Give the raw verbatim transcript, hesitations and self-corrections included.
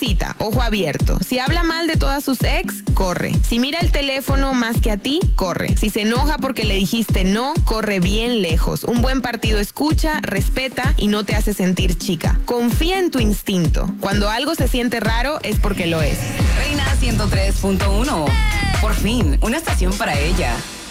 Mamacita, ojo abierto. Si habla mal de todas sus ex, corre. Si mira el teléfono más que a ti, corre. Si se enoja porque le dijiste no, corre bien lejos. Un buen partido escucha, respeta y no te hace sentir chica. Confía en tu instinto. Cuando algo se siente raro es porque lo es. Reina ciento tres punto uno. Por fin, una estación para ella.